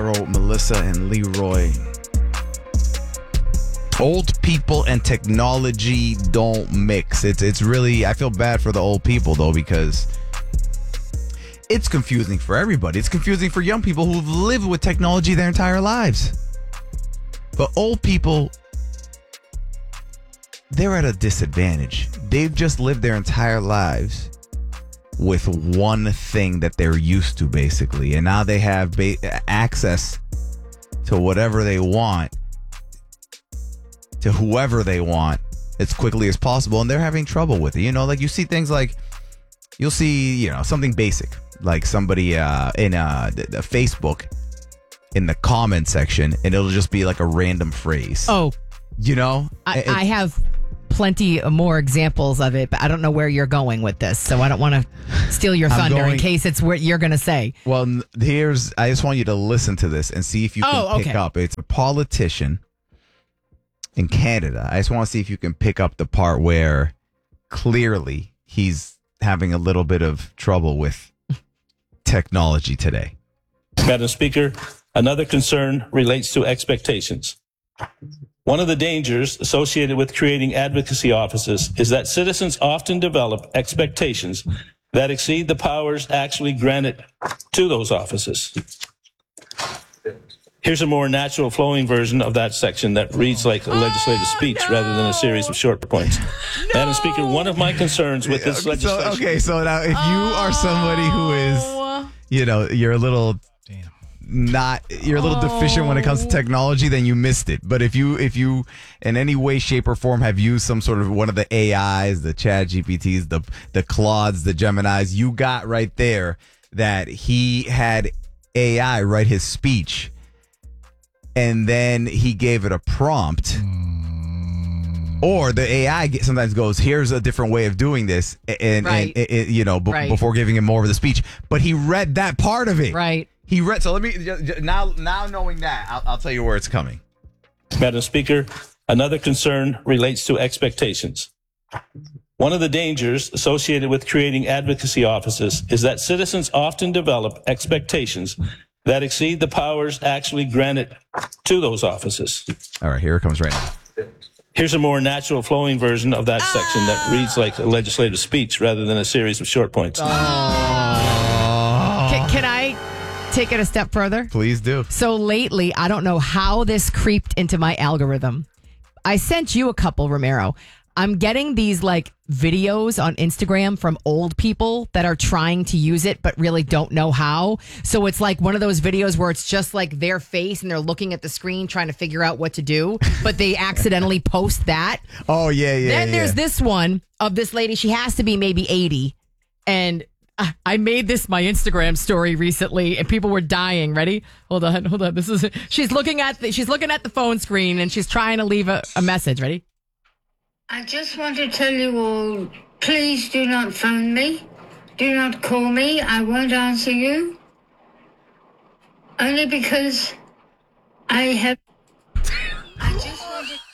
Romero, Melissa, and Leroy. Old people and technology don't mix. It's really, I feel bad for the old people though, because it's confusing for everybody. It's confusing for young people who've lived with technology their entire lives. But old people, they're at a disadvantage. They've just lived their entire lives with one thing that they're used to, basically. And now they have access to whatever they want, to whoever they want, as quickly as possible. And they're having trouble with it. You know, like you see things like, you'll see, you know, something basic, like somebody in Facebook in the comment section, and it'll just be like a random phrase. Oh, you know, I have plenty more examples of it, but I don't know where you're going with this, so I don't want to steal your thunder in case it's what you're going to say. Well, I just want you to listen to this and see if you can pick up. It's a politician in Canada. I just want to see if you can pick up the part where clearly he's having a little bit of trouble with technology today. Madam Speaker, another concern relates to expectations. One of the dangers associated with creating advocacy offices is that citizens often develop expectations that exceed the powers actually granted to those offices. Here's a more natural flowing version of that section that reads like a legislative speech rather than a series of short points. Madam Speaker, one of my concerns with this legislation... So now if you are somebody who is, you know, you're a little deficient when it comes to technology, then you missed it. But if you in any way, shape, or form have used some sort of one of the AIs, the Chat GPTs, the Claudes, the Geminis, you got right there that he had AI write his speech, and then he gave it a prompt. Or the AI sometimes goes, here's a different way of doing this, and you know, before giving him more of the speech. But he read that part of it. Right. He read. So let me now knowing that, I'll tell you where it's coming. Madam Speaker, another concern relates to expectations. One of the dangers associated with creating advocacy offices is that citizens often develop expectations that exceed the powers actually granted to those offices. All right, here it comes right now. Here's a more natural flowing version of that section that reads like a legislative speech rather than a series of short points. Can I take it a step further? Please do. So lately, I don't know how this creeped into my algorithm. I sent you a couple, Romero. I'm getting these like videos on Instagram from old people that are trying to use it but really don't know how. So it's like one of those videos where it's just like their face and they're looking at the screen trying to figure out what to do, but they accidentally post that. Oh, yeah. Then there's this one of this lady. She has to be maybe 80. And I made this my Instagram story recently, and people were dying. Ready? Hold on. She's looking at the phone screen, and she's trying to leave a message. Ready? I just want to tell you all, please do not phone me. Do not call me. I won't answer you. Only because I just want to...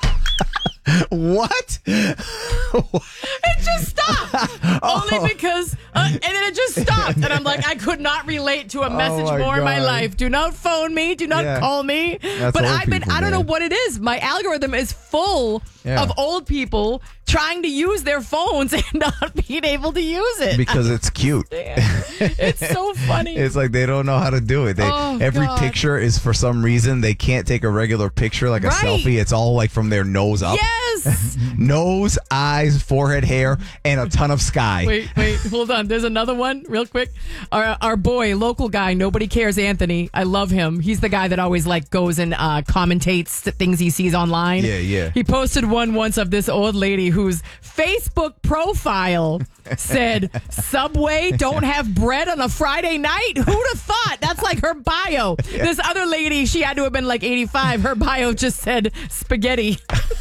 What? It just stopped. Only because, and then it just stopped. And I'm like, I could not relate to a message more in my life. Do not phone me. Do not call me. That's but I don't know what it is. My algorithm is full of old people trying to use their phones and not being able to use it. Because it's cute. It's so funny. It's like they don't know how to do it. Every picture is, for some reason, they can't take a regular picture like a selfie. It's all like from their nose up. Yes. Nose, eyes, forehead, hair, and a ton of sky. Wait, hold on. There's another one real quick. Our boy, local guy, Nobody Cares, Anthony. I love him. He's the guy that always like goes and commentates things he sees online. Yeah. He posted one once of this old lady whose Facebook profile said, Subway don't have bread on a Friday night? Who'd have thought? That's like her bio. Yeah. This other lady, she had to have been like 85. Her bio just said spaghetti.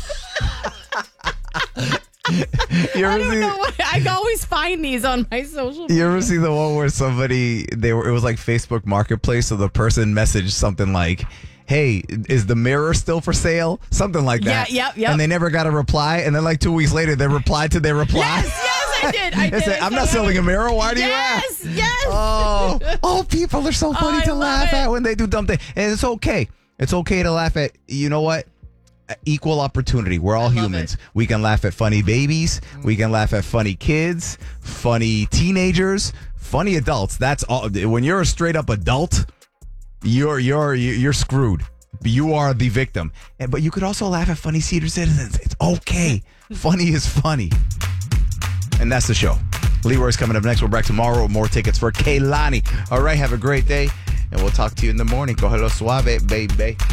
I don't know why. I always find these on my social media. You ever see the one where it was like Facebook Marketplace, so the person messaged something like, hey, is the mirror still for sale? Something like that. Yeah. And they never got a reply. And then like 2 weeks later, they replied to their reply. Yes. I did. Say, I'm not selling a mirror. Why do you laugh? Yes. Oh, people are so funny to I laugh love at it. when they do dumb things. And it's okay. It's okay to laugh at, you know what? Equal opportunity. We're all love humans. it. We can laugh at funny babies. We can laugh at funny kids, funny teenagers, funny adults. That's all. When you're a straight up adult, you're screwed. You are the victim. But you could also laugh at funny senior citizens. It's okay. Funny is funny. And that's the show. Leroy's coming up next. We're back tomorrow with more tickets for Kehlani. All right, have a great day, and we'll talk to you in the morning. Cógelo suave, baby.